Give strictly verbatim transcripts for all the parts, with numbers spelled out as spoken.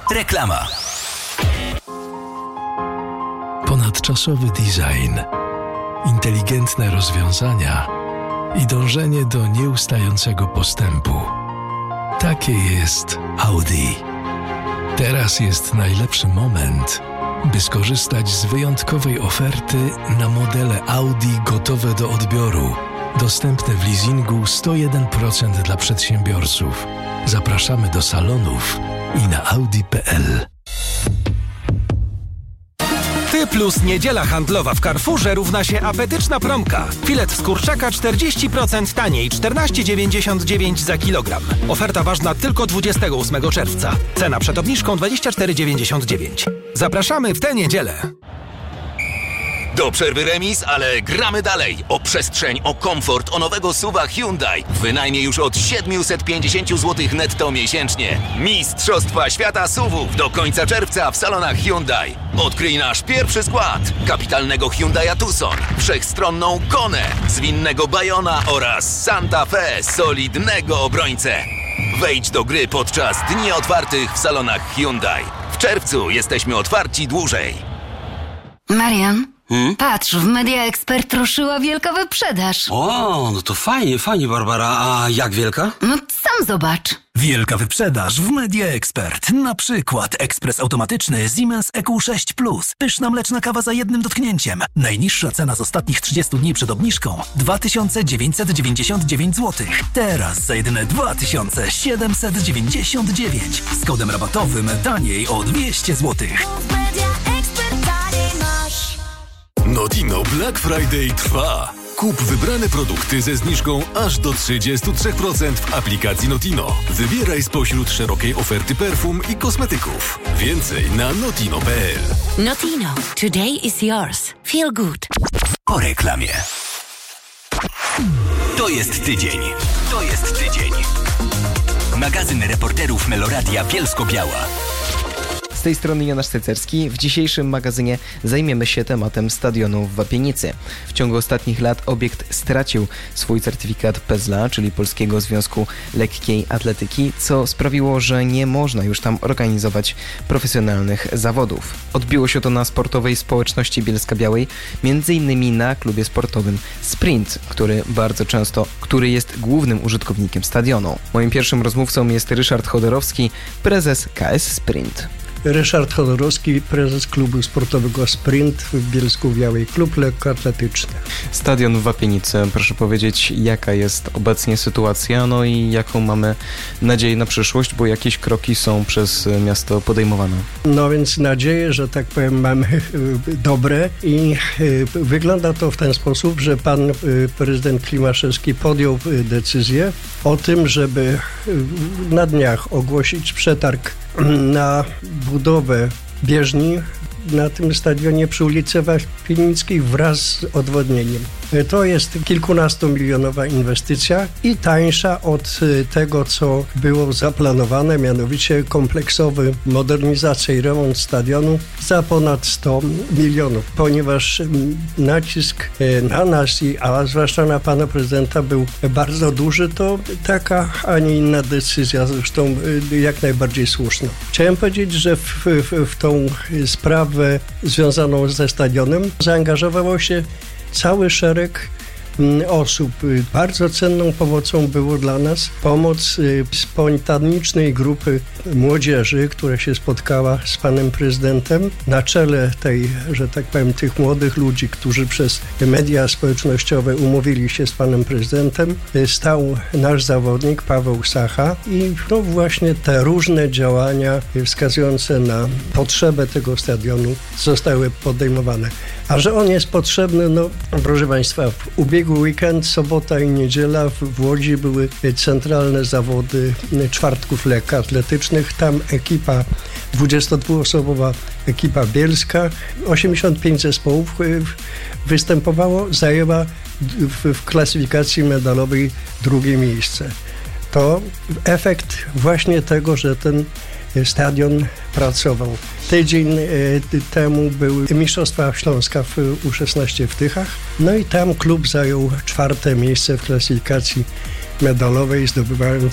Reklama. Ponadczasowy design, inteligentne rozwiązania i dążenie do nieustającego postępu. Takie jest Audi. Teraz jest najlepszy moment, by skorzystać z wyjątkowej oferty na modele Audi gotowe do odbioru. Dostępne w leasingu sto jeden procent dla przedsiębiorców. Zapraszamy do salonów i na audi kropka p l. Ty plus niedziela handlowa w Carrefourze równa się apetyczna promka. Filet z kurczaka czterdzieści procent taniej, czternaście dziewięćdziesiąt dziewięć za kilogram. Oferta ważna tylko dwudziestego ósmego czerwca. Cena przed obniżką dwadzieścia cztery dziewięćdziesiąt dziewięć. Zapraszamy w tę niedzielę. Do przerwy remis, ale gramy dalej. O przestrzeń, o komfort, o nowego suwa Hyundai. W wynajmie już od siedemset pięćdziesiąt złotych netto miesięcznie. Mistrzostwa Świata suwów do końca czerwca w salonach Hyundai. Odkryj nasz pierwszy skład. Kapitalnego Hyundai'a Tucson, wszechstronną Konę, zwinnego Bayona oraz Santa Fe, solidnego obrońcę. Wejdź do gry podczas dni otwartych w salonach Hyundai. W czerwcu jesteśmy otwarci dłużej. Marian? Hmm? Patrz, w Media Expert ruszyła wielka wyprzedaż. O, no to fajnie, fajnie, Barbara. A jak wielka? No sam zobacz. Wielka wyprzedaż w Media Expert. Na przykład ekspres automatyczny Siemens E Q sześć plus. Pyszna mleczna kawa za jednym dotknięciem. Najniższa cena z ostatnich trzydziestu dni przed obniżką dwa tysiące dziewięćset dziewięćdziesiąt dziewięć złotych. Teraz za jedyne dwa tysiące siedemset dziewięćdziesiąt dziewięć. Z kodem rabatowym taniej o dwieście złotych. Notino Black Friday trwa. Kup wybrane produkty ze zniżką aż do trzydzieści trzy procent w aplikacji Notino. Wybieraj spośród szerokiej oferty perfum i kosmetyków. Więcej na notino kropka p l. Notino. Today is yours. Feel good. Po reklamie. To jest tydzień. To jest tydzień. Magazyn reporterów Meloradia Bielsko-Biała. Z tej strony Jonasz Cecerski. W dzisiejszym magazynie zajmiemy się tematem stadionu w Wapienicy. W ciągu ostatnich lat obiekt stracił swój certyfikat P E Z L A, czyli Polskiego Związku Lekkiej Atletyki, co sprawiło, że nie można już tam organizować profesjonalnych zawodów. Odbiło się to na sportowej społeczności Bielska-Białej, między innymi na klubie sportowym Sprint, który bardzo często, który jest głównym użytkownikiem stadionu. Moim pierwszym rozmówcą jest Ryszard Chodorowski, prezes K S Sprint. Ryszard Chodorowski, prezes klubu sportowego Sprint w Bielsku-Białej, klub lekkoatletyczny. Stadion w Wapienicy, proszę powiedzieć, jaka jest obecnie sytuacja, no i jaką mamy nadzieję na przyszłość, bo jakieś kroki są przez miasto podejmowane. No więc nadzieję, że tak powiem, mamy dobre i wygląda to w ten sposób, że pan prezydent Klimaszewski podjął decyzję o tym, żeby na dniach ogłosić przetarg na budowę bieżni na tym stadionie przy ulicy Wapienickiej wraz z odwodnieniem. To jest kilkunastomilionowa inwestycja i tańsza od tego, co było zaplanowane, mianowicie kompleksowy modernizacja i remont stadionu za ponad sto milionów, ponieważ nacisk na nas, a zwłaszcza na pana prezydenta, był bardzo duży, to taka, a nie inna decyzja, zresztą jak najbardziej słuszna. Chciałem powiedzieć, że w, w, w tą sprawę związaną ze stadionem zaangażowało się cały szereg osób. Bardzo cenną pomocą było dla nas pomoc spontanicznej grupy młodzieży, która się spotkała z panem prezydentem. Na czele tej, że tak powiem, tych młodych ludzi, którzy przez media społecznościowe umówili się z panem prezydentem, stał nasz zawodnik Paweł Sacha i no właśnie te różne działania wskazujące na potrzebę tego stadionu zostały podejmowane. A że on jest potrzebny, no proszę państwa, w ubiegły weekend, sobota i niedziela w, w Łodzi były centralne zawody czwartków lekkoatletycznych. Tam ekipa, dwudziestodwuosobowa ekipa bielska, osiemdziesiąt pięć zespołów występowało, zajęła w, w klasyfikacji medalowej drugie miejsce. To efekt właśnie tego, że ten stadion pracował. Tydzień temu były Mistrzostwa Śląska w U szesnaście w Tychach, no i tam klub zajął czwarte miejsce w klasyfikacji medalowej, zdobywając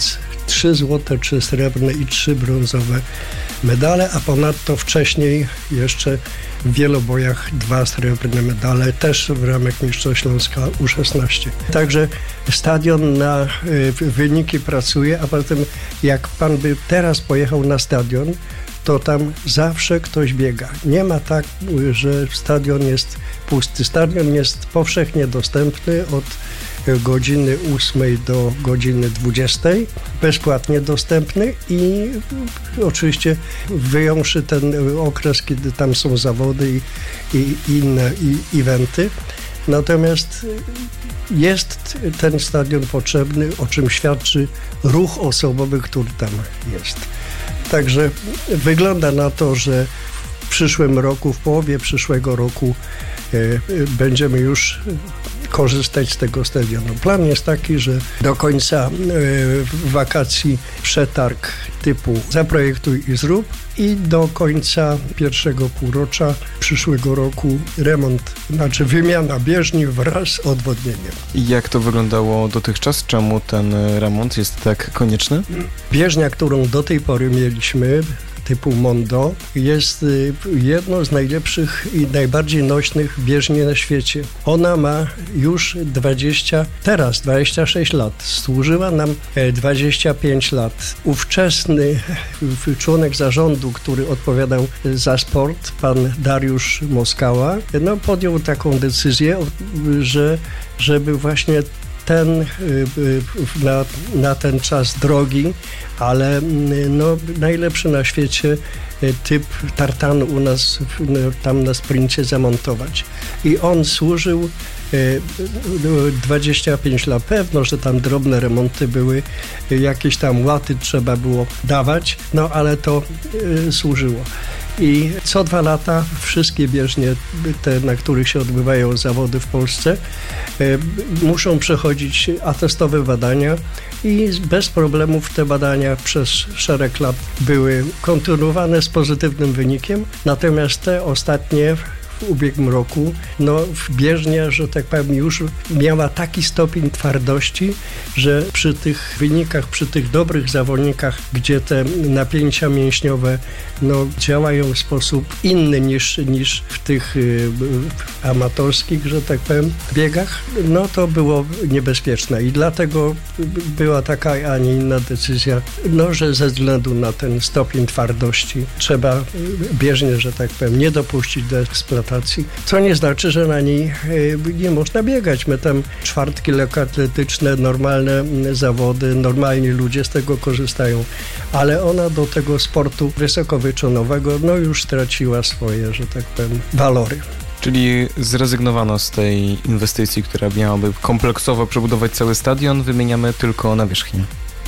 trzy złote, trzy srebrne i trzy brązowe medale, a ponadto wcześniej jeszcze w wielobojach dwa srebrne medale, też w ramach Mistrzostw Śląska U szesnaście. Także stadion na y, wyniki pracuje, a potem jak pan by teraz pojechał na stadion, to tam zawsze ktoś biega. Nie ma tak, że stadion jest pusty. Stadion jest powszechnie dostępny od godziny ósmej do godziny dwudziestej, bezpłatnie dostępny i oczywiście wyjąwszy ten okres, kiedy tam są zawody i, i inne i, eventy. Natomiast jest ten stadion potrzebny, o czym świadczy ruch osobowy, który tam jest. Także wygląda na to, że w przyszłym roku, w połowie przyszłego roku e, będziemy już korzystać z tego stadionu. Plan jest taki, że do końca e, wakacji przetarg typu zaprojektuj i zrób i do końca pierwszego półrocza przyszłego roku remont, znaczy wymiana bieżni wraz z odwodnieniem. I jak to wyglądało dotychczas? Czemu ten remont jest tak konieczny? Bieżnia, którą do tej pory mieliśmy, typu Mondo, jest jedną z najlepszych i najbardziej nośnych bieżni na świecie. Ona ma już dwadzieścia, teraz dwadzieścia sześć lat. Służyła nam dwadzieścia pięć lat. Ówczesny członek zarządu, który odpowiadał za sport, pan Dariusz Moskała, no, podjął taką decyzję, że żeby właśnie ten, na, na ten czas drogi, ale no, najlepszy na świecie typ tartanu u nas tam na Sprincie zamontować. I on służył dwadzieścia pięć lat. Pewno, że tam drobne remonty były, jakieś tam łaty trzeba było dawać, no ale to służyło. I co dwa lata wszystkie bieżnie, te, na których się odbywają zawody w Polsce, y, muszą przechodzić atestowe badania i bez problemów te badania przez szereg lat były kontynuowane z pozytywnym wynikiem. Natomiast te ostatnie w ubiegłym roku, no bieżnia, że tak powiem, już miała taki stopień twardości, że przy tych wynikach, przy tych dobrych zawodnikach, gdzie te napięcia mięśniowe no, działają w sposób inny niż, niż w tych y, amatorskich, że tak powiem, biegach, no to było niebezpieczne i dlatego była taka, a nie inna decyzja, no, że ze względu na ten stopień twardości trzeba bieżnię, że tak powiem, nie dopuścić do eksploatacji. Co nie znaczy, że na niej nie można biegać. My tam czwartki lekkoatletyczne, normalne zawody, normalni ludzie z tego korzystają, ale ona do tego sportu wysokowyczynowego no już straciła swoje, że tak powiem, walory. Czyli zrezygnowano z tej inwestycji, która miałaby kompleksowo przebudować cały stadion, wymieniamy tylko nawierzchnię.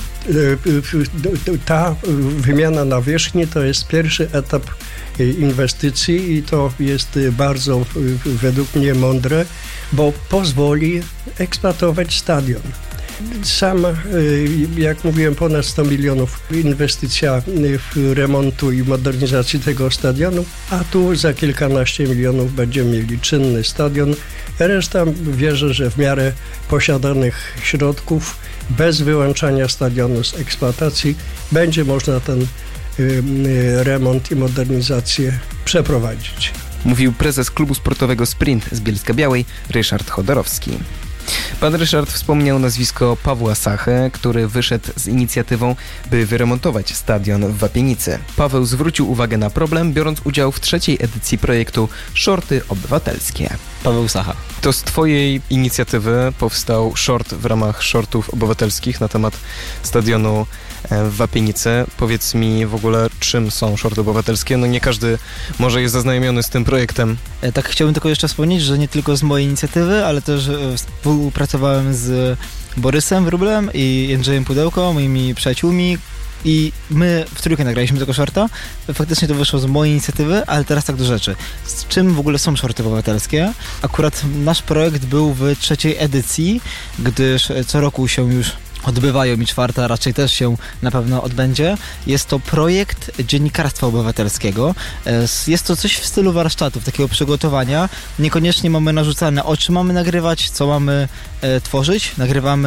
Ta wymiana nawierzchni to jest pierwszy etap inwestycji i to jest bardzo według mnie mądre, bo pozwoli eksploatować stadion. Sam, jak mówiłem, ponad sto milionów inwestycja w remontu i modernizacji tego stadionu, a tu za kilkanaście milionów będziemy mieli czynny stadion. Reszta wierzę, że w miarę posiadanych środków, bez wyłączania stadionu z eksploatacji, będzie można ten remont i modernizację przeprowadzić. Mówił prezes klubu sportowego Sprint z Bielska-Białej, Ryszard Chodorowski. Pan Ryszard wspomniał nazwisko Pawła Sachy, który wyszedł z inicjatywą, by wyremontować stadion w Wapienicy. Paweł zwrócił uwagę na problem, biorąc udział w trzeciej edycji projektu Shorty Obywatelskie. Paweł Sacha. To z twojej inicjatywy powstał short w ramach shortów obywatelskich na temat stadionu w Wapienicy. Powiedz mi w ogóle, czym są shorty obywatelskie? No nie każdy może jest zaznajomiony z tym projektem. Tak, chciałbym tylko jeszcze wspomnieć, że nie tylko z mojej inicjatywy, ale też współpracowałem z Borysem Wróblem i Jędrzejem Pudełko, moimi przyjaciółmi, i my w trójkę nagraliśmy tego shorta. Faktycznie to wyszło z mojej inicjatywy, ale teraz tak do rzeczy. Z czym w ogóle są shorty obywatelskie? Akurat nasz projekt był w trzeciej edycji, gdyż co roku się już odbywają i czwarta raczej też się na pewno odbędzie. Jest to projekt dziennikarstwa obywatelskiego. Jest to coś w stylu warsztatów, takiego przygotowania. Niekoniecznie mamy narzucane, o czym mamy nagrywać, co mamy e, tworzyć. Nagrywamy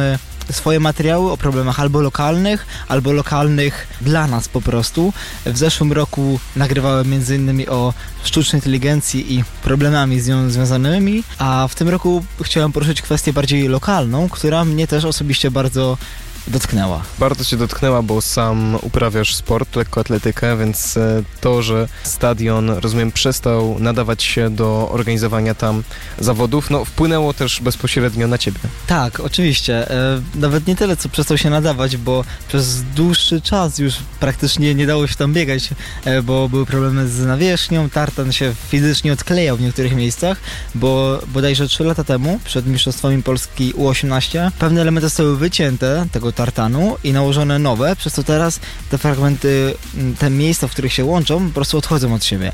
swoje materiały o problemach albo lokalnych, albo lokalnych dla nas po prostu. W zeszłym roku nagrywałem między innymi o sztucznej inteligencji i problemami z nią związanymi, a w tym roku chciałem poruszyć kwestię bardziej lokalną, która mnie też osobiście bardzo dotknęła. Bardzo cię dotknęła, bo sam uprawiasz sport, lekkoatletykę, więc to, że stadion, rozumiem, przestał nadawać się do organizowania tam zawodów, no wpłynęło też bezpośrednio na ciebie. Tak, oczywiście. E, nawet nie tyle, co przestał się nadawać, bo przez dłuższy czas już praktycznie nie dało się tam biegać, e, bo były problemy z nawierzchnią, tartan się fizycznie odklejał w niektórych miejscach, bo bodajże trzy lata temu, przed mistrzostwami Polski U osiemnaście, pewne elementy zostały wycięte tego tartanu i nałożone nowe, przez co teraz te fragmenty, te miejsca, w których się łączą, po prostu odchodzą od siebie.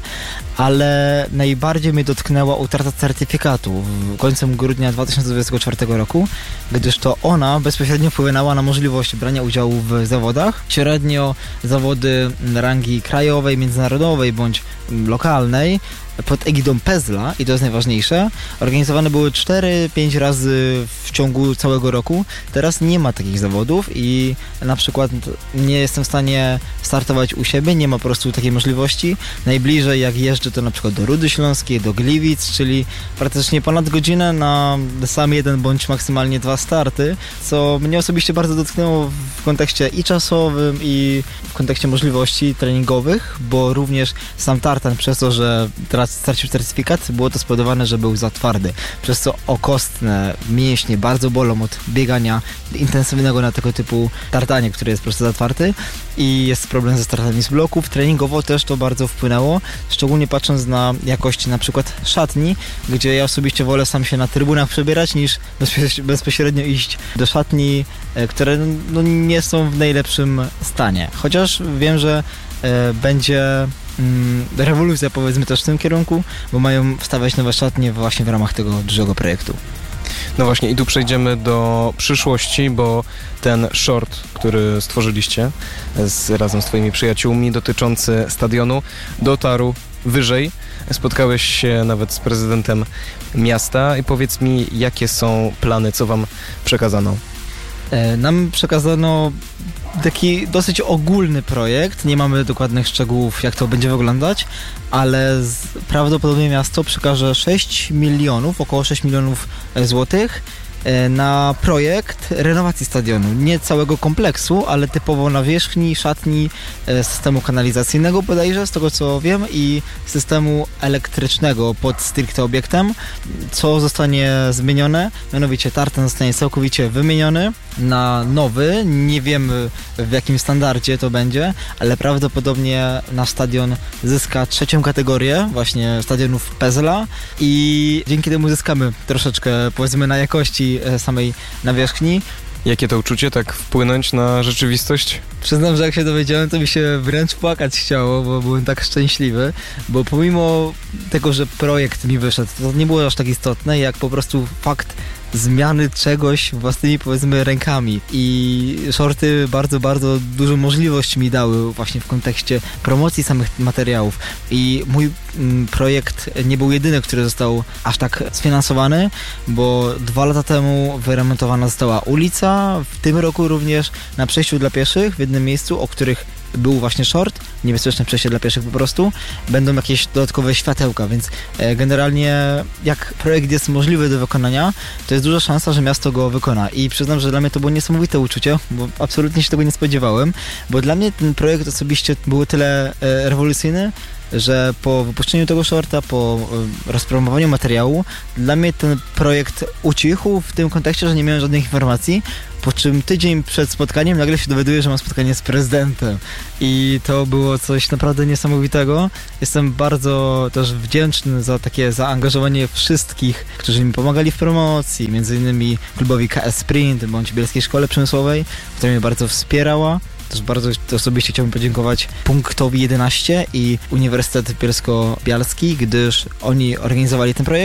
Ale najbardziej mnie dotknęła utrata certyfikatu w końcem grudnia dwa tysiące dwudziestego czwartego roku, gdyż to ona bezpośrednio wpłynęła na możliwość brania udziału w zawodach. Średnio zawody rangi krajowej, międzynarodowej bądź lokalnej pod egidą Pezla, i to jest najważniejsze, organizowane były cztery pięć razy w ciągu całego roku. Teraz nie ma takich zawodów i na przykład nie jestem w stanie startować u siebie, nie ma po prostu takiej możliwości. Najbliżej jak jeżdżę to na przykład do Rudy Śląskiej, do Gliwic, czyli praktycznie ponad godzinę na sam jeden bądź maksymalnie dwa starty, co mnie osobiście bardzo dotknęło w kontekście i czasowym, i w kontekście możliwości treningowych, bo również sam tartan przez to, że teraz stracił certyfikat, było to spowodowane, że był za twardy, przez co okostne mięśnie bardzo bolą od biegania intensywnego na tego typu tartanie, który jest po prostu za twardy, i jest problem ze stratami z bloków. Treningowo też to bardzo wpłynęło, szczególnie patrząc na jakość na przykład szatni, gdzie ja osobiście wolę sam się na trybunach przebierać, niż bezpośrednio iść do szatni, które no, nie są w najlepszym stanie. Chociaż wiem, że e, będzie rewolucja, powiedzmy, też w tym kierunku, bo mają wstawiać nowe szatnie właśnie w ramach tego dużego projektu. No właśnie, i tu przejdziemy do przyszłości, bo ten short, który stworzyliście z, razem z twoimi przyjaciółmi, dotyczący stadionu, dotarł wyżej. Spotkałeś się nawet z prezydentem miasta i powiedz mi, jakie są plany, co wam przekazano? E, nam przekazano taki dosyć ogólny projekt, nie mamy dokładnych szczegółów, jak to będzie wyglądać, ale z, prawdopodobnie miasto przekaże sześć milionów, około sześć milionów złotych na projekt renowacji stadionu. Nie całego kompleksu, ale typowo nawierzchni, szatni, systemu kanalizacyjnego bodajże, z tego co wiem, i systemu elektrycznego pod stricte obiektem, co zostanie zmienione. Mianowicie tartan zostanie całkowicie wymieniony na nowy. Nie wiemy, w jakim standardzie to będzie, ale prawdopodobnie nasz stadion zyska trzecią kategorię właśnie stadionów Pezla i dzięki temu zyskamy troszeczkę, powiedzmy, na jakości samej nawierzchni. Jakie to uczucie, tak wpłynąć na rzeczywistość? Przyznam, że jak się dowiedziałem, to mi się wręcz płakać chciało, bo byłem tak szczęśliwy, bo pomimo tego, że projekt mi wyszedł, to nie było aż tak istotne, jak po prostu fakt zmiany czegoś własnymi, powiedzmy, rękami. I shorty bardzo, bardzo dużą możliwość mi dały właśnie w kontekście promocji samych materiałów. I mój mm, projekt nie był jedyny, który został aż tak sfinansowany, bo dwa lata temu wyremontowana została ulica, w tym roku również na przejściu dla pieszych w jednym miejscu, o których był właśnie short, niebezpieczne przejście dla pieszych po prostu, będą jakieś dodatkowe światełka, więc e, generalnie jak projekt jest możliwy do wykonania, to jest duża szansa, że miasto go wykona i przyznam, że dla mnie to było niesamowite uczucie, bo absolutnie się tego nie spodziewałem, bo dla mnie ten projekt osobiście był tyle e, rewolucyjny, że po wypuszczeniu tego shorta, po e, rozpromowaniu materiału, dla mnie ten projekt ucichł w tym kontekście, że nie miałem żadnych informacji, po czym tydzień przed spotkaniem nagle się dowiaduję, że mam spotkanie z prezydentem i to było coś naprawdę niesamowitego. Jestem bardzo też wdzięczny za takie zaangażowanie wszystkich, którzy mi pomagali w promocji, między innymi klubowi K S Sprint bądź Bielskiej Szkole Przemysłowej, która mnie bardzo wspierała. Też bardzo osobiście chciałbym podziękować Punktowi jedenaście i Uniwersytet Bielsko-Bialski, gdyż oni organizowali ten projekt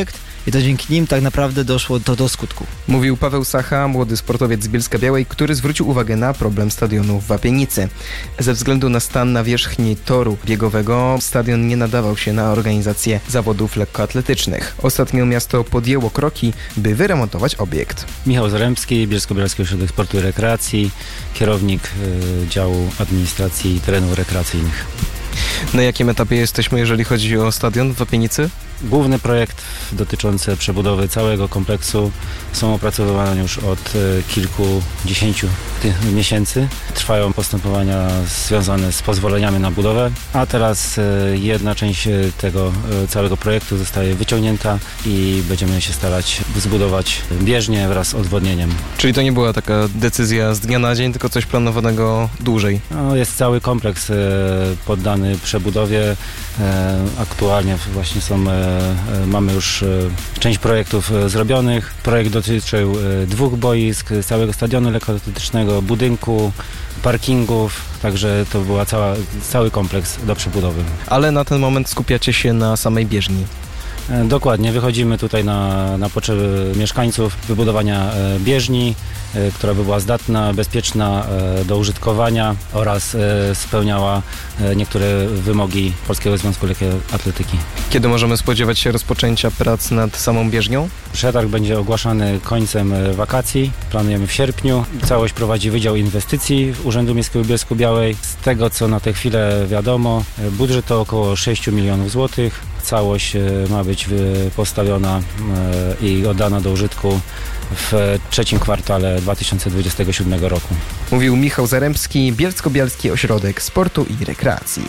i to dzięki nim tak naprawdę doszło to do skutku. Mówił Paweł Sacha, młody sportowiec z Bielska-Białej, który zwrócił uwagę na problem stadionu w Wapienicy. Ze względu na stan nawierzchni toru biegowego stadion nie nadawał się na organizację zawodów lekkoatletycznych. Ostatnio miasto podjęło kroki, by wyremontować obiekt. Michał Zaremski, Bielsko-Bialski Ośrodek Sportu i Rekreacji, kierownik y, działu administracji terenów rekreacyjnych. Na jakim etapie jesteśmy, jeżeli chodzi o stadion w Wapienicy? Główny projekt dotyczący przebudowy całego kompleksu są opracowywane już od kilkudziesięciu miesięcy. Trwają postępowania związane z pozwoleniami na budowę, a teraz jedna część tego całego projektu zostaje wyciągnięta i będziemy się starać zbudować bieżnię wraz z odwodnieniem. Czyli to nie była taka decyzja z dnia na dzień, tylko coś planowanego dłużej? No, jest cały kompleks poddany przebudowie. Aktualnie właśnie są mamy już część projektów zrobionych. Projekt dotyczył dwóch boisk, całego stadionu lekkoatletycznego, budynku, parkingów, także to był cały kompleks do przebudowy. Ale na ten moment skupiacie się na samej bieżni. Dokładnie, wychodzimy tutaj na, na potrzeby mieszkańców, wybudowania bieżni, która by była zdatna, bezpieczna do użytkowania oraz spełniała niektóre wymogi Polskiego Związku Lekkiej Atletyki. Kiedy możemy spodziewać się rozpoczęcia prac nad samą bieżnią? Przetarg będzie ogłaszany końcem wakacji, planujemy w sierpniu. Całość prowadzi Wydział Inwestycji Urzędu Miejskiego Bielsko-Białej. Z tego, co na tę chwilę wiadomo, budżet to około sześć milionów złotych. Całość ma być postawiona i oddana do użytku w trzecim kwartale dwa tysiące dwudziestego siódmego roku. Mówił Michał Zaremski, Bielsko-Bialski Ośrodek Sportu i Rekreacji.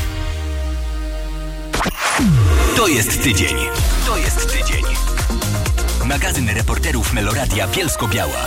To jest tydzień. To jest tydzień. Magazyn reporterów Meloradia Bielsko-Biała.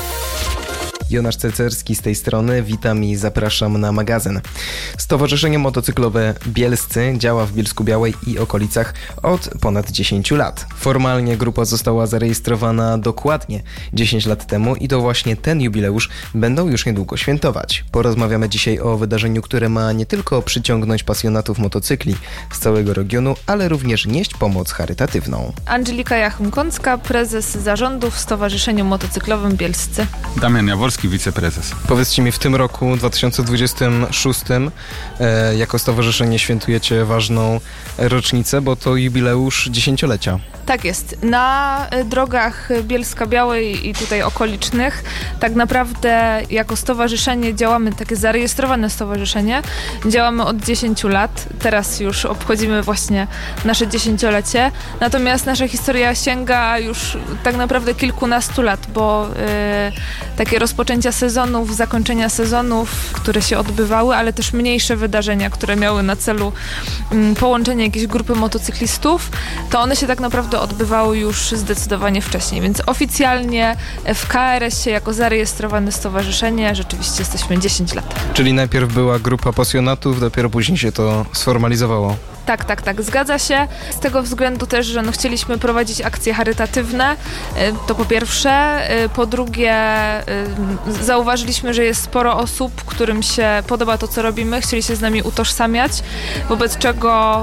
Jonasz Cecerski z tej strony, witam i zapraszam na magazyn. Stowarzyszenie Motocyklowe Bielscy działa w Bielsku-Białej i okolicach od ponad dziesięciu lat. Formalnie grupa została zarejestrowana dokładnie dziesięć lat temu i to właśnie ten jubileusz będą już niedługo świętować. Porozmawiamy dzisiaj o wydarzeniu, które ma nie tylko przyciągnąć pasjonatów motocykli z całego regionu, ale również nieść pomoc charytatywną. Angelika Jachym-Kącka, prezes zarządu w Stowarzyszeniu Motocyklowym Bielscy. Damian Jaworski, wiceprezes. Powiedzcie mi, w tym roku, dwa tysiące dwudziestym szóstym, e, jako stowarzyszenie świętujecie ważną rocznicę, bo to jubileusz dziesięciolecia. Tak jest. Na drogach Bielska-Białej i tutaj okolicznych tak naprawdę jako stowarzyszenie działamy, takie zarejestrowane stowarzyszenie, działamy od dziesięciu lat. Teraz już obchodzimy właśnie nasze dziesięciolecie. Natomiast nasza historia sięga już tak naprawdę kilkunastu lat, bo y, takie rozpoczęcia sezonów, zakończenia sezonów, które się odbywały, ale też mniejsze wydarzenia, które miały na celu y, połączenie jakiejś grupy motocyklistów, to one się tak naprawdę odbywały już zdecydowanie wcześniej, więc oficjalnie w K R S-ie jako zarejestrowane stowarzyszenie rzeczywiście jesteśmy dziesięć lat. Czyli najpierw była grupa pasjonatów, dopiero później się to sformalizowało. Tak, tak, tak, zgadza się. Z tego względu też, że no chcieliśmy prowadzić akcje charytatywne, to po pierwsze. Po drugie, zauważyliśmy, że jest sporo osób, którym się podoba to, co robimy, chcieli się z nami utożsamiać, wobec czego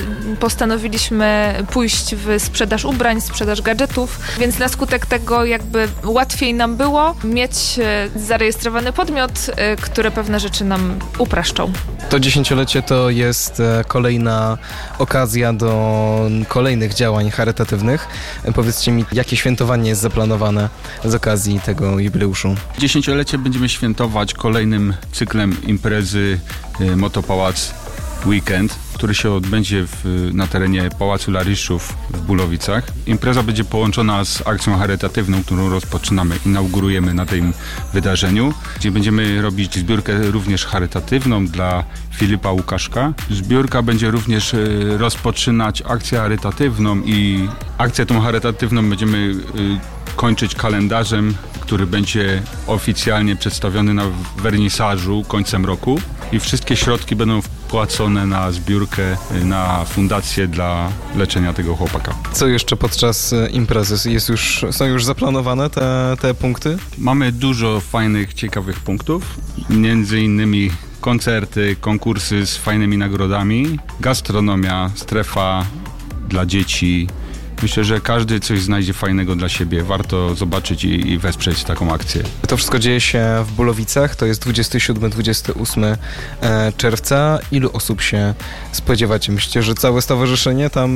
postanowiliśmy pójść w sprzedaż ubrań, sprzedaż gadżetów, więc na skutek tego jakby łatwiej nam było mieć zarejestrowany podmiot, który pewne rzeczy nam upraszczą. To dziesięciolecie to jest kolejna okazja do kolejnych działań charytatywnych. Powiedzcie mi, jakie świętowanie jest zaplanowane z okazji tego jubileuszu? Dziesięciolecie będziemy świętować kolejnym cyklem imprezy Motopałac Weekend, który się odbędzie w, na terenie Pałacu Laryszów w Bulowicach. Impreza będzie połączona z akcją charytatywną, którą rozpoczynamy, inaugurujemy na tym wydarzeniu, gdzie będziemy robić zbiórkę również charytatywną dla Filipa Łukaszka. Zbiórka będzie również y, rozpoczynać akcję charytatywną i akcję tą charytatywną będziemy y, kończyć kalendarzem, który będzie oficjalnie przedstawiony na wernisażu końcem roku i wszystkie środki będą wpłacone na zbiórkę, na fundację dla leczenia tego chłopaka. Co jeszcze podczas imprezy? Jest już, są już zaplanowane te, te punkty? Mamy dużo fajnych, ciekawych punktów, między innymi koncerty, konkursy z fajnymi nagrodami, gastronomia, strefa dla dzieci, myślę, że każdy coś znajdzie fajnego dla siebie. Warto zobaczyć i, i wesprzeć taką akcję. To wszystko dzieje się w Bulowicach, to jest dwudziestego siódmego do dwudziestego ósmego czerwca. Ilu osób się spodziewacie? Myślicie, że całe stowarzyszenie tam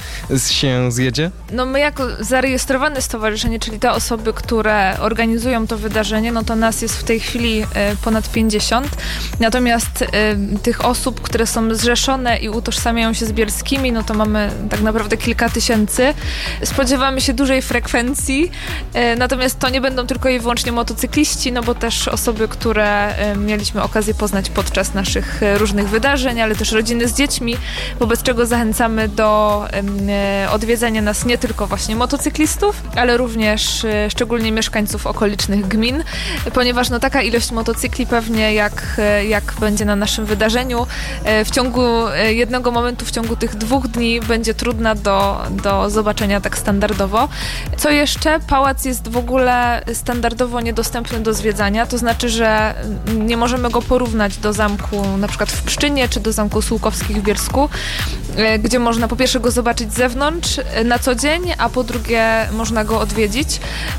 się zjedzie? No my jako zarejestrowane stowarzyszenie, czyli te osoby, które organizują to wydarzenie, no to nas jest w tej chwili ponad pięćdziesiąt. Natomiast y, tych osób, które są zrzeszone i utożsamiają się z bielskimi, no to mamy tak naprawdę kilka tysięcy. Spodziewamy się dużej frekwencji, y, natomiast to nie będą tylko i wyłącznie motocykliści, no bo też osoby, które y, mieliśmy okazję poznać podczas naszych y, różnych wydarzeń, ale też rodziny z dziećmi, wobec czego zachęcamy do y, odwiedzania nas nie tylko właśnie motocyklistów, ale również y, szczególnie mieszkańców okolicznych gmin, ponieważ no taka ilość motocykli pewnie jak, jak będzie na naszym wydarzeniu w ciągu jednego momentu, w ciągu tych dwóch dni będzie trudna do, do zobaczenia tak standardowo. Co jeszcze? Pałac jest w ogóle standardowo niedostępny do zwiedzania, to znaczy, że nie możemy go porównać do zamku na przykład w Pszczynie czy do zamku Sułkowskich w Bielsku, gdzie można po pierwsze go zobaczyć z zewnątrz na co dzień, a po drugie można go odwiedzić.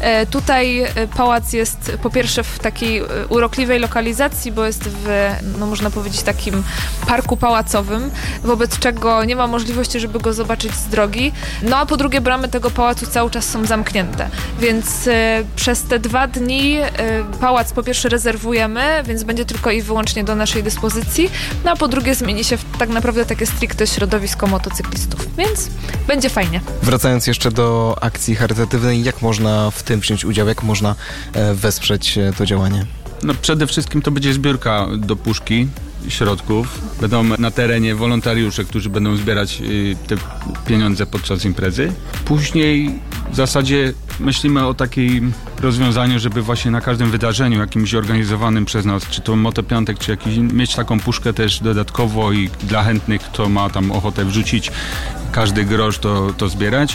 Tutaj pałac jest po pierwsze w takiej urokliwej lokalizacji, bo jest w, no można powiedzieć, takim parku pałacowym, wobec czego nie ma możliwości, żeby go zobaczyć z drogi. No a po drugie bramy tego pałacu cały czas są zamknięte, więc y, przez te dwa dni y, pałac po pierwsze rezerwujemy, więc będzie tylko i wyłącznie do naszej dyspozycji, no a po drugie zmieni się w tak naprawdę takie stricte środowisko motocyklistów, więc będzie fajnie. Wracając jeszcze do akcji charytatywnej, jak można w tym wziąć udział, jak można e, wesprzeć e, to działanie? No przede wszystkim to będzie zbiórka do puszki środków. Będą na terenie wolontariusze, którzy będą zbierać y, te pieniądze podczas imprezy. Później w zasadzie myślimy o takim rozwiązaniu, żeby właśnie na każdym wydarzeniu jakimś organizowanym przez nas, czy to motopiątek, czy jakiś, mieć taką puszkę też dodatkowo i dla chętnych, kto ma tam ochotę wrzucić każdy grosz, to, to zbierać.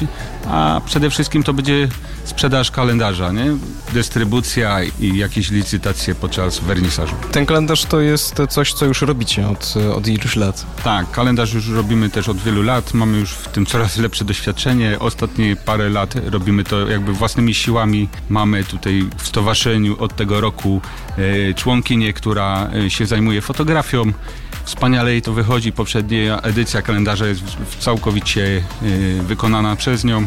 A przede wszystkim to będzie sprzedaż kalendarza, nie? Dystrybucja i jakieś licytacje podczas wernisażu. Ten kalendarz to jest coś, co już robicie od, od iluś lat. Tak, kalendarz już robimy też od wielu lat. Mamy już w tym coraz lepsze doświadczenie. Ostatnie parę lat robimy to jakby własnymi siłami. Mamy tutaj w stowarzyszeniu od tego roku e, członkinię, która e, się zajmuje fotografią. Wspaniale jej to wychodzi. Poprzednia edycja kalendarza jest w, w całkowicie y, wykonana przez nią,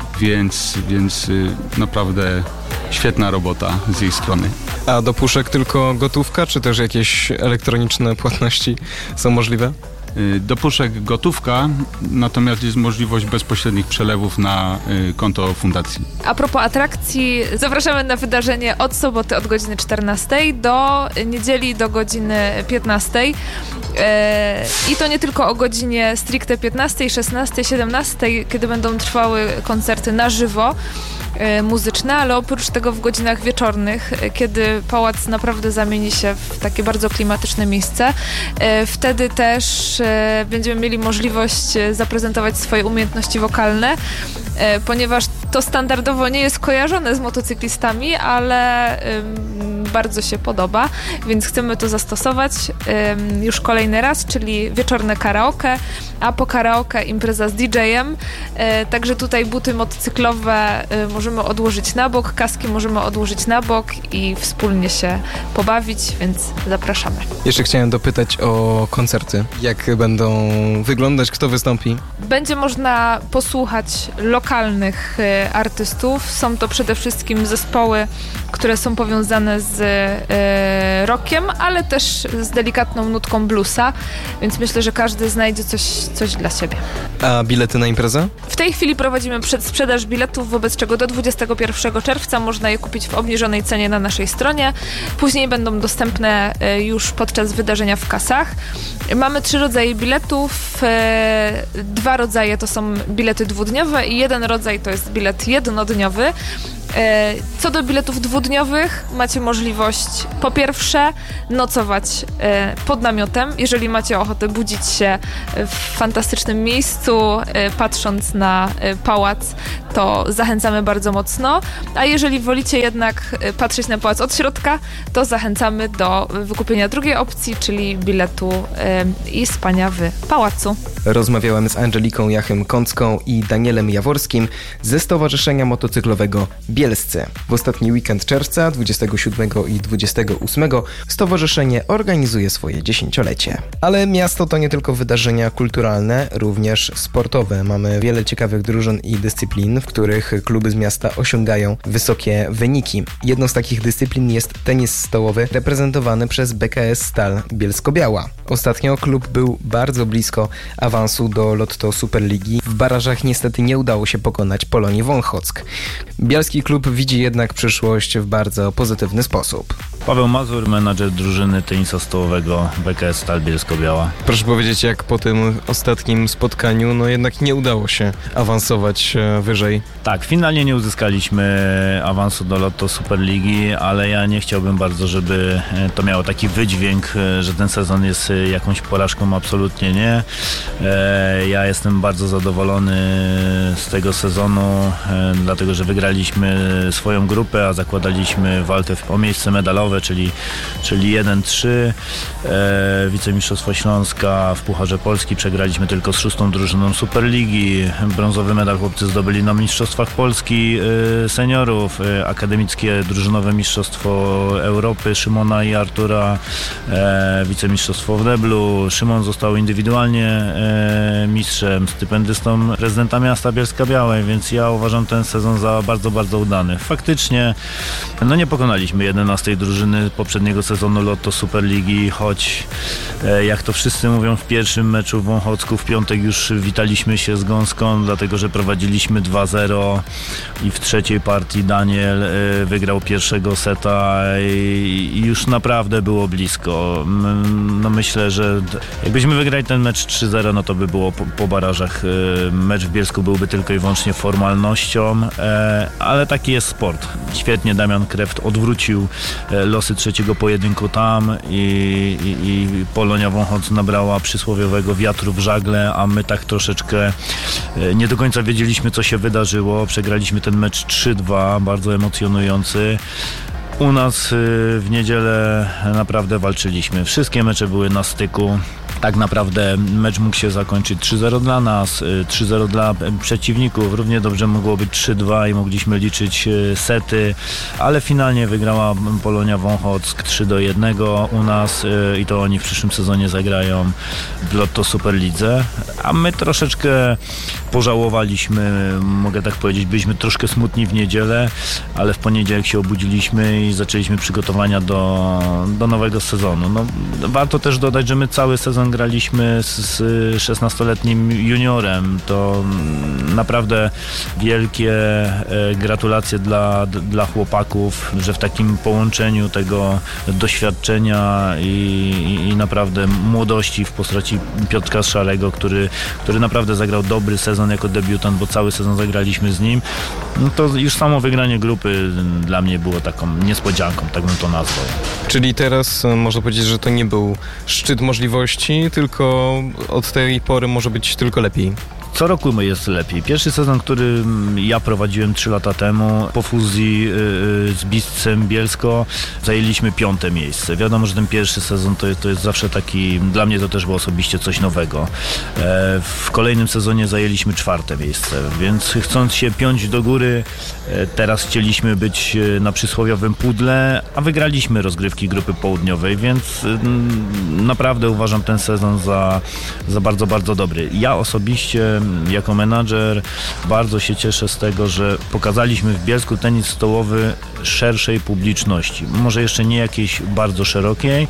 więc, więc y, naprawdę świetna robota z jej strony. A do puszek tylko gotówka, czy też jakieś elektroniczne płatności są możliwe? Do puszek gotówka, natomiast jest możliwość bezpośrednich przelewów na y, konto fundacji. A propos atrakcji, zapraszamy na wydarzenie od soboty od godziny czternastej do niedzieli do godziny piętnastej. E, I to nie tylko o godzinie stricte piętnastej, szesnastej, siedemnastej, kiedy będą trwały koncerty na żywo muzyczne, ale oprócz tego w godzinach wieczornych, kiedy pałac naprawdę zamieni się w takie bardzo klimatyczne miejsce, wtedy też będziemy mieli możliwość zaprezentować swoje umiejętności wokalne, ponieważ to standardowo nie jest kojarzone z motocyklistami, ale bardzo się podoba, więc chcemy to zastosować już kolejny raz, czyli wieczorne karaoke, a po karaoke impreza z didżejem, także tutaj buty motocyklowe możemy odłożyć na bok, kaski możemy odłożyć na bok i wspólnie się pobawić, więc zapraszamy. Jeszcze chciałem dopytać o koncerty. Jak będą wyglądać, kto wystąpi? Będzie można posłuchać lokalnych artystów. Są to przede wszystkim zespoły, które są powiązane z e, rockiem, ale też z delikatną nutką bluesa, więc myślę, że każdy znajdzie coś, coś dla siebie. A bilety na imprezę? W tej chwili prowadzimy przedsprzedaż biletów, wobec czego do dwudziestego pierwszego czerwca można je kupić w obniżonej cenie na naszej stronie. Później będą dostępne e, już podczas wydarzenia w kasach. Mamy trzy rodzaje biletów. E, dwa rodzaje to są bilety dwudniowe i jeden rodzaj to jest bilet jednodniowy. Co do biletów dwudniowych, macie możliwość po pierwsze nocować pod namiotem, jeżeli macie ochotę budzić się w fantastycznym miejscu, patrząc na pałac, to zachęcamy bardzo mocno, a jeżeli wolicie jednak patrzeć na pałac od środka, to zachęcamy do wykupienia drugiej opcji, czyli biletu i spania w pałacu. Rozmawiałem z Angeliką Jachem-Kącką i Danielem Jaworskim ze Stowarzyszenia Motocyklowego Bielscy. W ostatni weekend czerwca, dwudziestego siódmego i dwudziestego ósmego, stowarzyszenie organizuje swoje dziesięciolecie. Ale miasto to nie tylko wydarzenia kulturalne, również sportowe. Mamy wiele ciekawych drużyn i dyscyplin, w których kluby z miasta osiągają wysokie wyniki. Jedną z takich dyscyplin jest tenis stołowy, reprezentowany przez B K S Stal Bielsko-Biała. Ostatnio klub był bardzo blisko awansu do Lotto Superligi. W barażach niestety nie udało się pokonać Polonii Wąchock. Bielski klub widzi jednak przyszłość w bardzo pozytywny sposób. Paweł Mazur, menadżer drużyny tenisa stołowego B K S Stal Bielsko-Biała. Proszę powiedzieć, jak po tym ostatnim spotkaniu, no jednak nie udało się awansować wyżej. Tak, finalnie nie uzyskaliśmy awansu do Lotto Superligi, ale ja nie chciałbym bardzo, żeby to miało taki wydźwięk, że ten sezon jest jakąś porażką, absolutnie nie. Ja jestem bardzo zadowolony z tego sezonu, dlatego że wygraliśmy swoją grupę, a zakładaliśmy walkę o miejsce medalowe, czyli, czyli jeden trzy. Wicemistrzostwo Śląska w Pucharze Polski przegraliśmy tylko z szóstą drużyną Superligi. Brązowy medal chłopcy zdobyli na Mistrzostwach Polski seniorów. Akademickie drużynowe Mistrzostwo Europy Szymona i Artura. Wicemistrzostwo w deblu. Szymon został indywidualnie mistrzem, stypendystą prezydenta miasta Bielska-Białej, więc ja uważam ten sezon za bardzo, bardzo udany. Faktycznie no nie pokonaliśmy jedenastej drużyny poprzedniego sezonu Lotto Superligi, choć jak to wszyscy mówią, w pierwszym meczu w Wąchocku w piątek już witaliśmy się z gąską, dlatego że prowadziliśmy dwa zero i w trzeciej partii Daniel wygrał pierwszego seta i już naprawdę było blisko. No myślę, że jakbyśmy wygrali ten mecz trzy zero, no to by było po, po barażach. Mecz w Bielsku byłby tylko i wyłącznie formalnością, ale taki jest sport. Świetnie Damian Kreft odwrócił losy trzeciego pojedynku tam i, i, i Polonia Wąchock nabrała przysłowiowego wiatru w żagle, a my tak troszeczkę nie do końca wiedzieliśmy, co się wydarzyło. Przegraliśmy ten mecz trzy dwa, bardzo emocjonujący. U nas w niedzielę naprawdę walczyliśmy. Wszystkie mecze były na styku. Tak naprawdę mecz mógł się zakończyć trzy zero dla nas, trzy zero dla przeciwników. Równie dobrze mogło być trzy dwa i mogliśmy liczyć sety, ale finalnie wygrała Polonia Wąchock trzy do jednego u nas i to oni w przyszłym sezonie zagrają w Lotto Superlidze. A my troszeczkę pożałowaliśmy, mogę tak powiedzieć, byliśmy troszkę smutni w niedzielę, ale w poniedziałek się obudziliśmy i zaczęliśmy przygotowania do, do nowego sezonu. No, warto też dodać, że my cały sezon graliśmy z szesnastoletnim juniorem. To naprawdę wielkie gratulacje dla, dla chłopaków, że w takim połączeniu tego doświadczenia i, i naprawdę młodości w postaci Piotrka Szarego, który, który naprawdę zagrał dobry sezon jako debiutant, bo cały sezon zagraliśmy z nim, no to już samo wygranie grupy dla mnie było taką niespodzianką, tak bym to nazwał. Czyli teraz można powiedzieć, że to nie był szczyt możliwości, tylko od tej pory może być tylko lepiej. Co roku jest lepiej. Pierwszy sezon, który ja prowadziłem trzy lata temu, po fuzji yy, z Biscem Bielsko, zajęliśmy piąte miejsce. Wiadomo, że ten pierwszy sezon to, to jest zawsze taki, dla mnie to też było osobiście coś nowego. E, w kolejnym sezonie zajęliśmy czwarte miejsce, więc chcąc się piąć do góry, e, teraz chcieliśmy być na przysłowiowym pudle, a wygraliśmy rozgrywki grupy południowej, więc y, naprawdę uważam ten sezon za, za bardzo, bardzo dobry. Ja osobiście jako menadżer bardzo się cieszę z tego, że pokazaliśmy w Bielsku tenis stołowy szerszej publiczności. Może jeszcze nie jakiejś bardzo szerokiej,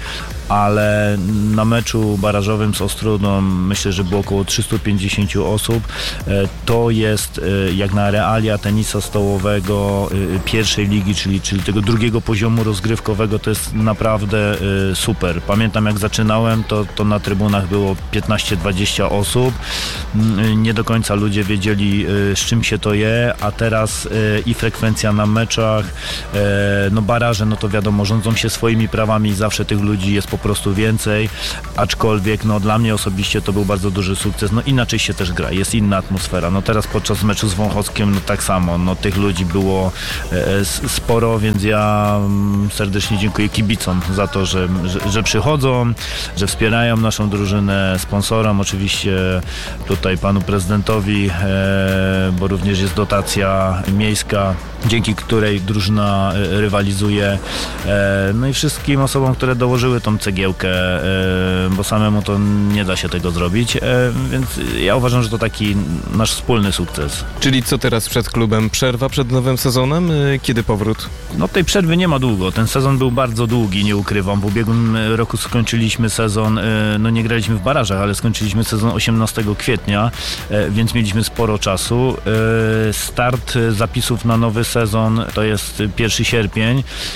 ale na meczu barażowym z Ostrudą myślę, że było około trzysta pięćdziesiąt osób. To jest jak na realia tenisa stołowego pierwszej ligi, czyli, czyli tego drugiego poziomu rozgrywkowego, to jest naprawdę super. Pamiętam, jak zaczynałem, to, to na trybunach było piętnaście dwadzieścia osób. Nie do końca ludzie wiedzieli, z czym się to je, a teraz i frekwencja na meczach, no baraże, no to wiadomo, rządzą się swoimi prawami i zawsze tych ludzi jest po prostu więcej, aczkolwiek no dla mnie osobiście to był bardzo duży sukces. No inaczej się też gra, jest inna atmosfera. No teraz podczas meczu z Wąchockiem, no tak samo, no tych ludzi było sporo, więc ja serdecznie dziękuję kibicom za to, że, że, że przychodzą, że wspierają naszą drużynę, sponsorom, oczywiście tutaj panu prezydentowi, bo również jest dotacja miejska, dzięki której drużyna rywalizuje, no i wszystkim osobom, które dołożyły tą cegiełkę, bo samemu to nie da się tego zrobić, więc ja uważam, że to taki nasz wspólny sukces. Czyli co teraz przed klubem? Przerwa przed nowym sezonem? Kiedy powrót? No tej przerwy nie ma długo. Ten sezon był bardzo długi, nie ukrywam. W ubiegłym roku skończyliśmy sezon, no nie graliśmy w barażach, ale skończyliśmy sezon osiemnastego kwietnia, więc mieliśmy sporo czasu. Start zapisów na nowy sezon to jest pierwszego sierpnia,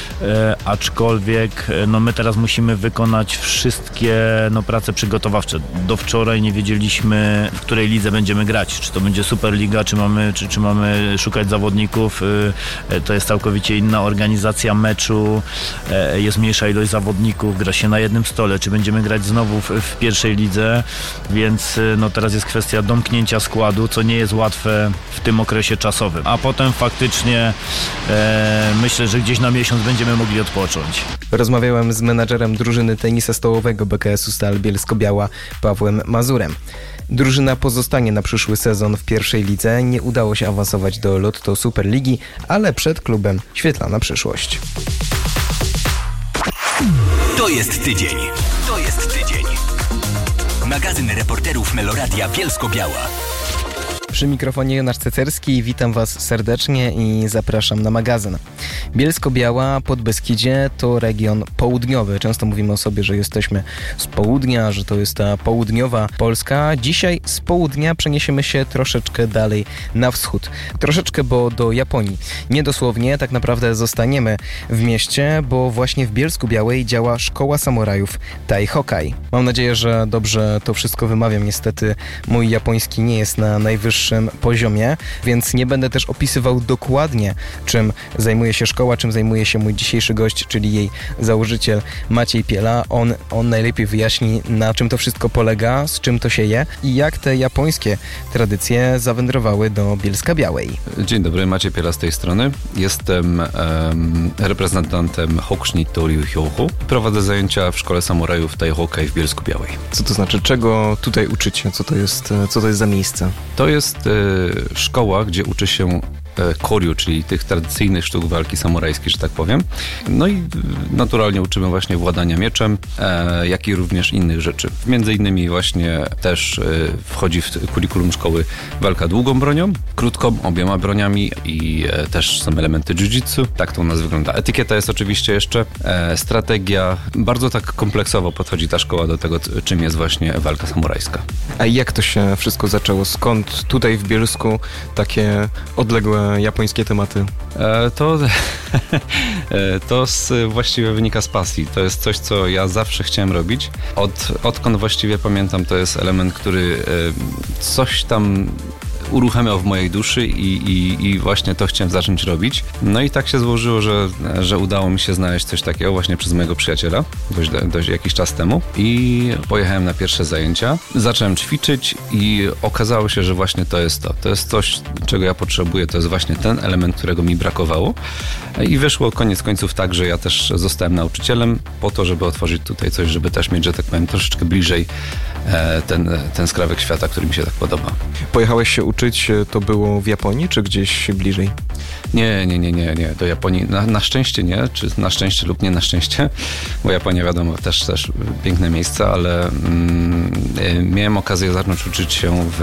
aczkolwiek no my teraz musimy wykonać wszystkie no, prace przygotowawcze. Do wczoraj nie wiedzieliśmy, w której lidze będziemy grać. Czy to będzie Superliga, czy mamy, czy, czy mamy szukać zawodników. To jest całkowicie inna organizacja meczu, jest mniejsza ilość zawodników, gra się na jednym stole, czy będziemy grać znowu w, w pierwszej lidze, więc no, teraz jest kwestia domknięcia składu, co nie jest łatwe w tym okresie czasowym. A potem faktycznie e, myślę, że gdzieś na miesiąc będziemy mogli odpocząć. Rozmawiałem z menadżerem drużyny tenisa stołowego B K S-u Stal Bielsko-Biała Pawłem Mazurem. Drużyna pozostanie na przyszły sezon w pierwszej lidze. Nie udało się awansować do Lotto Superligi, ale przed klubem świetlana przyszłość. To jest tydzień. To jest tydzień. Magazyn reporterów Meloradia Bielsko-Biała. Przy mikrofonie Jonasz Cecerski, witam Was serdecznie i zapraszam na magazyn. Bielsko-Biała, Podbeskidzie to region południowy. Często mówimy o sobie, że jesteśmy z południa, że to jest ta południowa Polska. Dzisiaj z południa przeniesiemy się troszeczkę dalej na wschód. Troszeczkę, bo do Japonii. Niedosłownie, tak naprawdę zostaniemy w mieście, bo właśnie w Bielsku-Białej działa Szkoła Samurajów Taihokai. Mam nadzieję, że dobrze to wszystko wymawiam. Niestety mój japoński nie jest na najwyższym poziomie, więc nie będę też opisywał dokładnie, czym zajmuje się szkoła, czym zajmuje się mój dzisiejszy gość, czyli jej założyciel Maciej Piela. On, on najlepiej wyjaśni, na czym to wszystko polega, z czym to się je i jak te japońskie tradycje zawędrowały do Bielska-Białej. Dzień dobry, Maciej Piela z tej strony. Jestem um, reprezentantem Hokushin Toryu Hyohu. Prowadzę zajęcia w Szkole Samurajów Taihokai w Bielsku-Białej. Co to znaczy? Czego tutaj uczycie? Co to jest, co to jest za miejsce? To jest e, szkoła, gdzie uczy się koryu, czyli tych tradycyjnych sztuk walki samurajskiej, że tak powiem. No i naturalnie uczymy właśnie władania mieczem, e, jak i również innych rzeczy. Między innymi właśnie też e, wchodzi w kurikulum szkoły walka długą bronią, krótką, obiema broniami i e, też są elementy jiu-jitsu. Tak to u nas wygląda. Etykieta jest oczywiście jeszcze, e, strategia. Bardzo tak kompleksowo podchodzi ta szkoła do tego, czym jest właśnie walka samurajska. A jak to się wszystko zaczęło? Skąd tutaj w Bielsku takie odległe japońskie tematy? E, to to z, właściwie wynika z pasji. To jest coś, co ja zawsze chciałem robić. Od, odkąd właściwie pamiętam, to jest element, który e, coś tam uruchamiał w mojej duszy i, i, i właśnie to chciałem zacząć robić. No i tak się złożyło, że, że udało mi się znaleźć coś takiego właśnie przez mojego przyjaciela dość, dość jakiś czas temu i pojechałem na pierwsze zajęcia. Zacząłem ćwiczyć i okazało się, że właśnie to jest to. To jest coś, czego ja potrzebuję. To jest właśnie ten element, którego mi brakowało. I wyszło koniec końców tak, że ja też zostałem nauczycielem po to, żeby otworzyć tutaj coś, żeby też mieć, że tak powiem, troszeczkę bliżej e, ten, ten skrawek świata, który mi się tak podoba. Pojechałeś się uczyć, to było w Japonii, czy gdzieś bliżej? Nie, nie, nie, nie, nie. Do Japonii na, na szczęście nie, czy na szczęście lub nie na szczęście, bo Japonia wiadomo też, też piękne miejsce, ale mm, miałem okazję zacząć uczyć się w,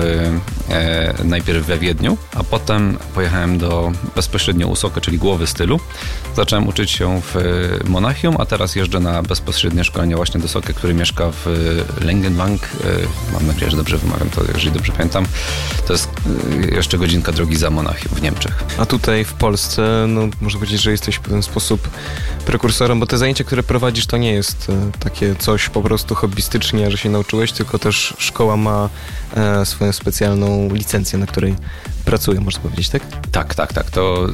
e, najpierw we Wiedniu, a potem pojechałem do bezpośrednio Usoke, czyli głowy stylu. Zacząłem uczyć się w Monachium, a teraz jeżdżę na bezpośrednie szkolenie właśnie do Soke, który mieszka w Langenwang. E, mam nadzieję, że dobrze wymawiam to, jeżeli dobrze pamiętam. To jest e, jeszcze godzinka drogi za Monachium w Niemczech. A tutaj w Polsce, no można powiedzieć, że jesteś w pewien sposób prekursorem, bo te zajęcia, które prowadzisz, to nie jest e, takie coś po prostu hobbystycznie, że się nauczyłeś, tylko też szkoła ma e, swoją specjalną licencję, na której pracuje, można powiedzieć, tak? Tak, tak, tak. To,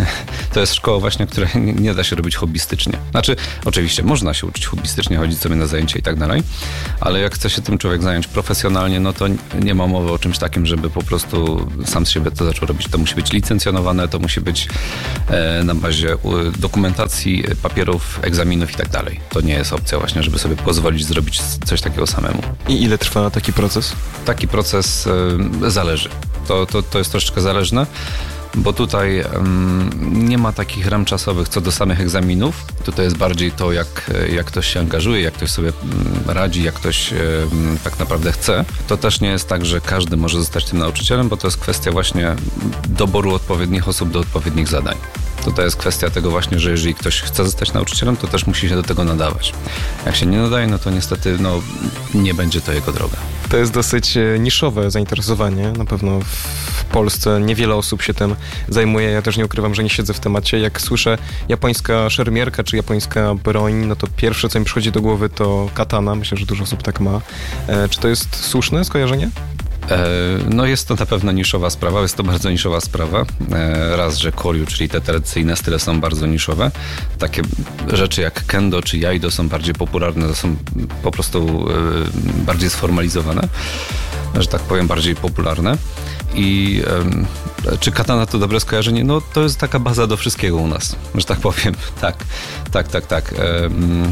to jest szkoła właśnie, która nie, nie da się robić hobbystycznie. Znaczy, oczywiście można się uczyć hobbystycznie, chodzić sobie na zajęcia i tak dalej, ale jak chce się tym człowiek zająć profesjonalnie, no to nie ma mowy o czymś takim, żeby po prostu sam z siebie to zaczął robić. To musi być licencjonowane, to musi być e, na bazie dokumentacji, papierów, egzaminów i tak dalej. To nie jest opcja właśnie, żeby sobie pozwolić zrobić coś takiego samemu. I ile trwa taki proces? Taki proces e, zależy. To, to, to jest troszeczkę zależne, bo tutaj um, nie ma takich ram czasowych co do samych egzaminów. Tutaj jest bardziej to, jak, jak ktoś się angażuje, jak ktoś sobie radzi, jak ktoś um, tak naprawdę chce. To też nie jest tak, że każdy może zostać tym nauczycielem, bo to jest kwestia właśnie doboru odpowiednich osób do odpowiednich zadań. Tutaj jest kwestia tego właśnie, że jeżeli ktoś chce zostać nauczycielem, to też musi się do tego nadawać. Jak się nie nadaje, no to niestety no, nie będzie to jego droga. To jest dosyć niszowe zainteresowanie. Na pewno w Polsce niewiele osób się tym zajmuje. Ja też nie ukrywam, że nie siedzę w temacie. Jak słyszę japońska szermierka czy japońska broń, no to pierwsze, co mi przychodzi do głowy, to katana. Myślę, że dużo osób tak ma. E, czy to jest słuszne skojarzenie? No jest to na pewno niszowa sprawa, jest to bardzo niszowa sprawa. Raz, że koryu, czyli te tradycyjne style są bardzo niszowe. Takie rzeczy jak kendo czy jaido są bardziej popularne, to są po prostu bardziej sformalizowane, że tak powiem, bardziej popularne. I um, czy katana to dobre skojarzenie? No to jest taka baza do wszystkiego u nas, że tak powiem. Tak, tak, tak, tak. Um,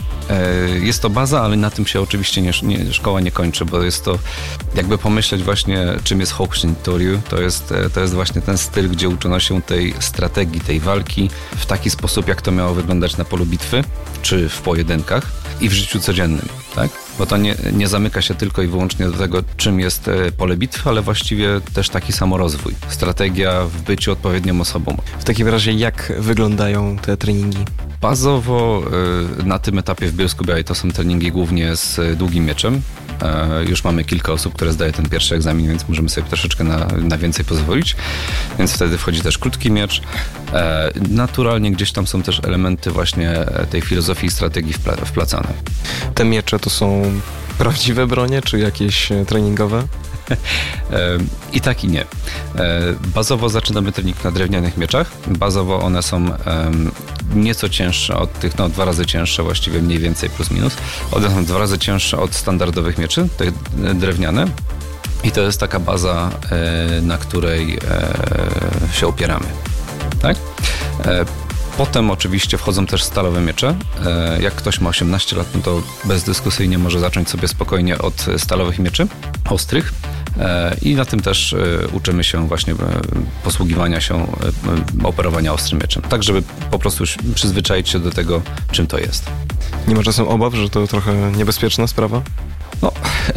Jest to baza, ale na tym się oczywiście nie, nie, szkoła nie kończy, bo jest to, jakby pomyśleć właśnie, czym jest Hokushin Toryu, to jest, to jest właśnie ten styl, gdzie uczono się tej strategii, tej walki w taki sposób, jak to miało wyglądać na polu bitwy, czy w pojedynkach i w życiu codziennym, tak? Bo to nie, nie zamyka się tylko i wyłącznie do tego, czym jest pole bitwy, ale właściwie też taki samorozwój, strategia w byciu odpowiednią osobą. W takim razie jak wyglądają te treningi? Bazowo na tym etapie w Bielsku-Białej to są treningi głównie z długim mieczem. Już mamy kilka osób, które zdaje ten pierwszy egzamin, więc możemy sobie troszeczkę na, na więcej pozwolić. Więc wtedy wchodzi też krótki miecz. Naturalnie gdzieś tam są też elementy właśnie tej filozofii i strategii wpla- wplacane. Te miecze to są prawdziwe bronie, czy jakieś treningowe? I tak i nie. Bazowo zaczynamy trening na drewnianych mieczach. Bazowo one są nieco cięższe od tych, no dwa razy cięższe właściwie, mniej więcej plus minus. One są dwa razy cięższe od standardowych mieczy, tych drewniane. I to jest taka baza, na której się opieramy. Tak? Potem oczywiście wchodzą też stalowe miecze. Jak ktoś ma osiemnaście lat, no to bezdyskusyjnie może zacząć sobie spokojnie od stalowych mieczy, ostrych. I na tym też uczymy się właśnie posługiwania się, operowania ostrym mieczem. Tak, żeby po prostu przyzwyczaić się do tego, czym to jest. Nie ma czasem obaw, że to trochę niebezpieczna sprawa? No,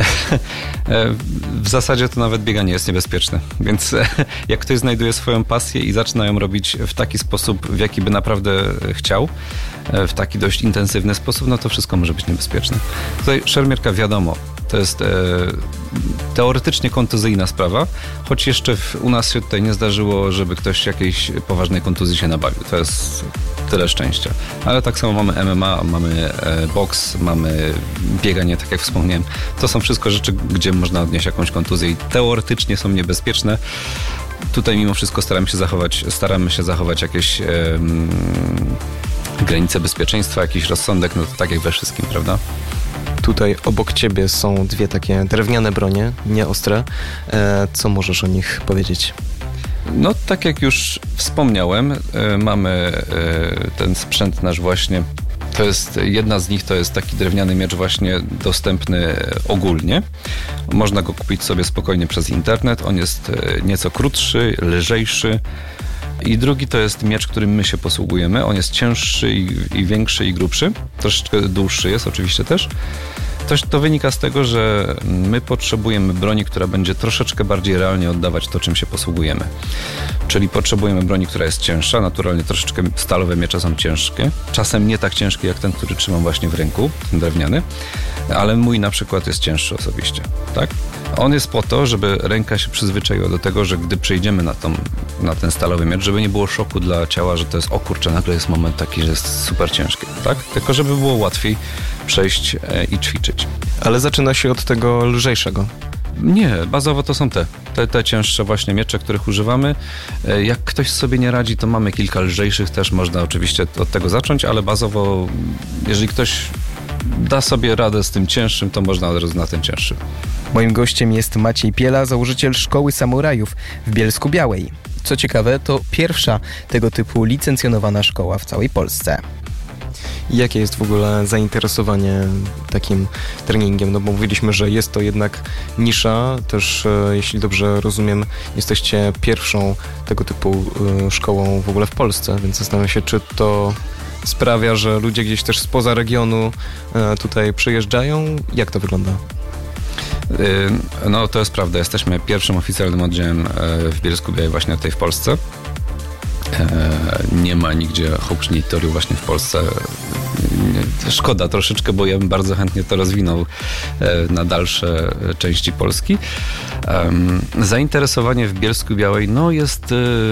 w zasadzie to nawet bieganie jest niebezpieczne, więc jak ktoś znajduje swoją pasję i zaczyna ją robić w taki sposób, w jaki by naprawdę chciał, w taki dość intensywny sposób, no to wszystko może być niebezpieczne. Tutaj szermierka, wiadomo, to jest e, teoretycznie kontuzyjna sprawa, choć jeszcze w, u nas się tutaj nie zdarzyło, żeby ktoś jakiejś poważnej kontuzji się nabawił. To jest tyle szczęścia. Ale tak samo mamy M M A, mamy e, boks, mamy bieganie, tak jak wspomniałem. To są wszystko rzeczy, gdzie można odnieść jakąś kontuzję i teoretycznie są niebezpieczne. Tutaj mimo wszystko staramy się zachować, staramy się zachować jakieś e, m, granice bezpieczeństwa, jakiś rozsądek, no to tak jak we wszystkim, prawda? Tutaj obok ciebie są dwie takie drewniane bronie, nie ostre. E, co możesz o nich powiedzieć? No, tak jak już wspomniałem, y, mamy y, ten sprzęt nasz właśnie To jest, jedna z nich to jest taki drewniany miecz właśnie dostępny ogólnie. Można go kupić sobie spokojnie przez internet. On jest nieco krótszy, lżejszy. I drugi to jest miecz, którym my się posługujemy. On jest cięższy i, i większy i grubszy. Troszeczkę dłuższy jest oczywiście też. To, to wynika z tego, że my potrzebujemy broni, która będzie troszeczkę bardziej realnie oddawać to, czym się posługujemy. Czyli potrzebujemy broni, która jest cięższa. Naturalnie troszeczkę stalowe miecze są ciężkie. Czasem nie tak ciężkie jak ten, który trzymam właśnie w ręku, ten drewniany. Ale mój na przykład jest cięższy osobiście. Tak? On jest po to, żeby ręka się przyzwyczaiła do tego, że gdy przejdziemy na, tą, na ten stalowy miecz, żeby nie było szoku dla ciała, że to jest, o kurczę, nagle jest moment taki, że jest super ciężkie. Tak? Tylko żeby było łatwiej przejść e, i ćwiczyć. Ale zaczyna się od tego lżejszego. Nie, bazowo to są te, te, te cięższe właśnie miecze, których używamy. Jak ktoś sobie nie radzi, to mamy kilka lżejszych też, można oczywiście od tego zacząć, ale bazowo, jeżeli ktoś da sobie radę z tym cięższym, to można od razu na ten cięższy. Moim gościem jest Maciej Piela, założyciel Szkoły Samurajów w Bielsku-Białej. Co ciekawe, to pierwsza tego typu licencjonowana szkoła w całej Polsce. Jakie jest w ogóle zainteresowanie takim treningiem? No bo mówiliśmy, że jest to jednak nisza, też e, jeśli dobrze rozumiem, jesteście pierwszą tego typu e, szkołą w ogóle w Polsce, więc zastanawiam się, czy to sprawia, że ludzie gdzieś też spoza regionu e, tutaj przyjeżdżają? Jak to wygląda? No to jest prawda, jesteśmy pierwszym oficjalnym oddziałem w Bielsku-Białej właśnie tutaj w Polsce. Nie ma nigdzie Hołczni-Toriu właśnie w Polsce. Szkoda troszeczkę, bo ja bym bardzo chętnie to rozwinął na dalsze części Polski. Zainteresowanie w Bielsku-Białej no jest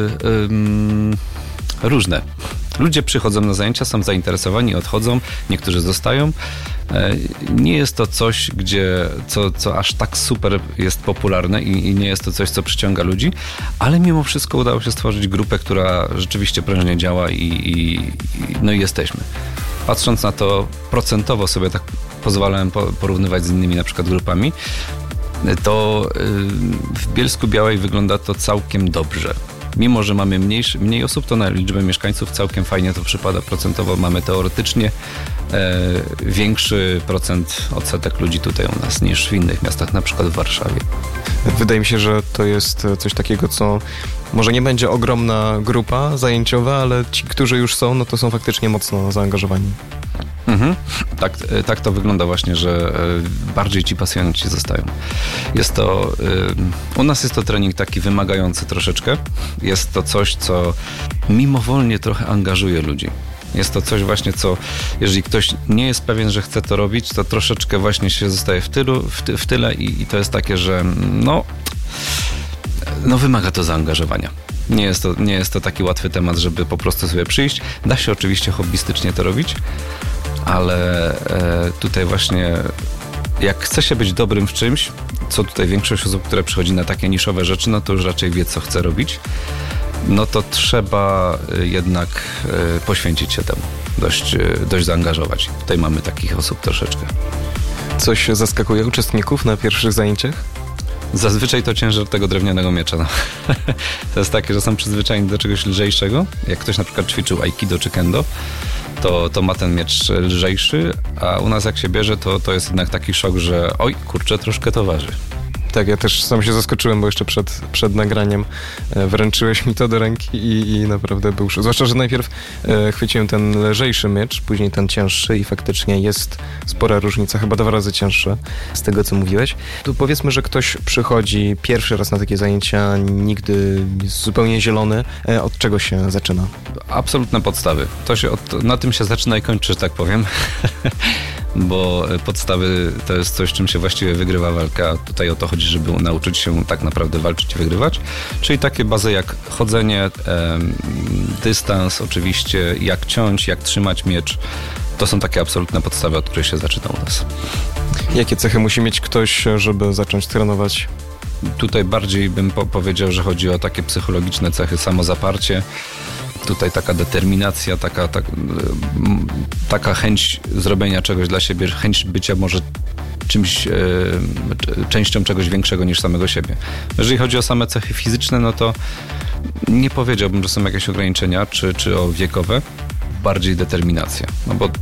um, różne. Ludzie przychodzą na zajęcia, są zainteresowani, odchodzą, niektórzy zostają. Nie jest to coś, gdzie, co, co aż tak super jest popularne i, i nie jest to coś, co przyciąga ludzi, ale mimo wszystko udało się stworzyć grupę, która rzeczywiście prężnie działa i, i, no i jesteśmy. Patrząc na to procentowo sobie tak pozwalałem porównywać z innymi na przykład grupami, to w Bielsku-Białej wygląda to całkiem dobrze. Mimo że mamy mniejszy, mniej osób, to na liczbę mieszkańców całkiem fajnie to przypada procentowo. Mamy teoretycznie e, większy procent odsetek ludzi tutaj u nas niż w innych miastach, na przykład w Warszawie. Wydaje mi się, że to jest coś takiego, co może nie będzie ogromna grupa zajęciowa, ale ci, którzy już są, no to są faktycznie mocno zaangażowani. Mhm. Tak, tak to wygląda właśnie, że bardziej ci pasjonaci zostają. Jest to, u nas jest to trening taki wymagający troszeczkę. Jest to coś, co mimowolnie trochę angażuje ludzi. Jest to coś właśnie, co jeżeli ktoś nie jest pewien, że chce to robić, to troszeczkę właśnie się zostaje w, tylu, w, ty, w tyle i, i to jest takie, że no, no wymaga to zaangażowania. Nie jest to, nie jest to taki łatwy temat, żeby po prostu sobie przyjść. Da się oczywiście hobbystycznie to robić, ale e, tutaj właśnie jak chce się być dobrym w czymś, co tutaj większość osób, które przychodzi na takie niszowe rzeczy, no to już raczej wie, co chce robić, no to trzeba jednak e, poświęcić się temu, dość, dość zaangażować. Tutaj mamy takich osób troszeczkę. Coś zaskakuje uczestników na pierwszych zajęciach? Zazwyczaj to ciężar tego drewnianego miecza. No. To jest takie, że są przyzwyczajeni do czegoś lżejszego. Jak ktoś na przykład ćwiczył aikido czy kendo, to, to ma ten miecz lżejszy, a u nas jak się bierze, to, to jest jednak taki szok, że oj, kurczę, troszkę to waży. Tak, ja też sam się zaskoczyłem, bo jeszcze przed, przed nagraniem e, wręczyłeś mi to do ręki i, i naprawdę był szok. Zwłaszcza, że najpierw e, chwyciłem ten lżejszy miecz, później ten cięższy i faktycznie jest spora różnica, chyba dwa razy cięższy z tego, co mówiłeś. Tu powiedzmy, że ktoś przychodzi pierwszy raz na takie zajęcia, nigdy jest zupełnie zielony. E, od czego się zaczyna? Absolutne podstawy. To się od, na tym się zaczyna i kończy, że tak powiem. Bo podstawy to jest coś, czym się właściwie wygrywa walka. Tutaj o to chodzi, żeby nauczyć się tak naprawdę walczyć i wygrywać. Czyli takie bazy jak chodzenie, e, dystans oczywiście, jak ciąć, jak trzymać miecz. To są takie absolutne podstawy, od których się zaczyna u nas. Jakie cechy musi mieć ktoś, żeby zacząć trenować? Tutaj bardziej bym po- powiedział, że chodzi o takie psychologiczne cechy, samozaparcie. Tutaj taka determinacja, taka, tak, taka chęć zrobienia czegoś dla siebie, chęć bycia może czymś, e, częścią czegoś większego niż samego siebie. Jeżeli chodzi o same cechy fizyczne, no to nie powiedziałbym, że są jakieś ograniczenia, czy, czy o wiekowe, bardziej determinacja. No bo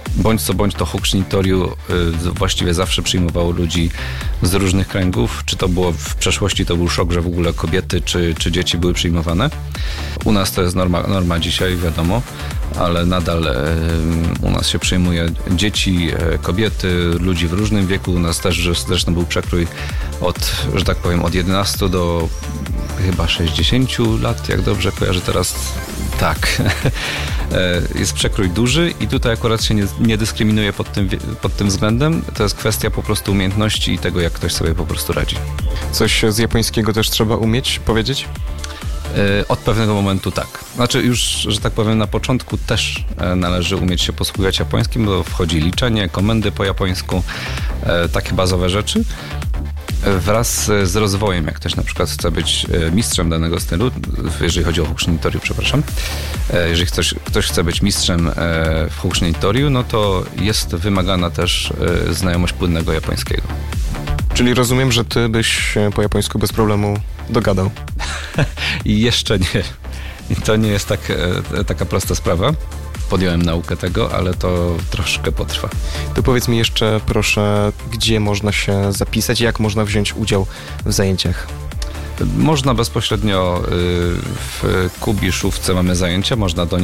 bądź co bądź to Hokkshin Toryu właściwie zawsze przyjmowało ludzi z różnych kręgów. Czy to było w przeszłości, to był szok, że w ogóle kobiety czy, czy dzieci były przyjmowane. U nas to jest norma, norma dzisiaj, wiadomo, ale nadal e, u nas się przyjmuje dzieci, e, kobiety, ludzi w różnym wieku. U nas też zresztą był przekrój od, że tak powiem, od jedenastu do chyba sześćdziesięciu lat, jak dobrze kojarzę teraz. Tak. Jest przekrój duży i tutaj akurat się nie, nie dyskryminuje pod tym, pod tym względem. To jest kwestia po prostu umiejętności i tego, jak ktoś sobie po prostu radzi. Coś z japońskiego też trzeba umieć powiedzieć? Od pewnego momentu tak. Znaczy już, że tak powiem, na początku też należy umieć się posługiwać japońskim, bo wchodzi liczenie, komendy po japońsku, takie bazowe rzeczy. Wraz z rozwojem, jak ktoś na przykład chce być mistrzem danego stylu, jeżeli chodzi o Hokkshin Toryu, przepraszam, jeżeli ktoś, ktoś chce być mistrzem w Hokkshin Toryu, no to jest wymagana też znajomość płynnego japońskiego. Czyli rozumiem, że ty byś po japońsku bez problemu dogadał. I jeszcze nie. I to nie jest tak, taka prosta sprawa. Podjąłem naukę tego, ale to troszkę potrwa. To powiedz mi jeszcze, proszę, gdzie można się zapisać i jak można wziąć udział w zajęciach? Można bezpośrednio w Kubiszówce mamy zajęcia, można do nich